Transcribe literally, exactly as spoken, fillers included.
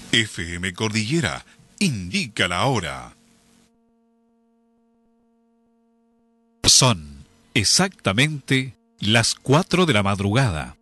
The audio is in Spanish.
F M Cordillera indica la hora. Son exactamente las cuatro de la madrugada